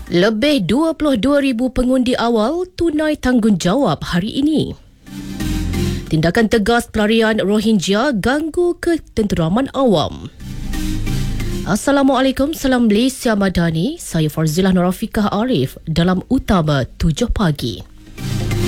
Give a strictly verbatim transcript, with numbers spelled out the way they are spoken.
Lebih dua puluh dua ribu pengundi awal tunai tanggungjawab hari ini. Tindakan tegas pelarian Rohingya ganggu ketenteraman awam. Assalamualaikum, salam Malaysia Madani. Saya Farzilah Norafikah Arif dalam Utama tujuh pagi.